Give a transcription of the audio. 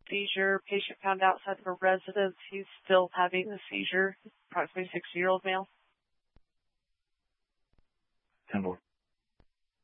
seizure. Patient found outside of a residence. He's still having the seizure. Approximately 60-year-old male. 10-4.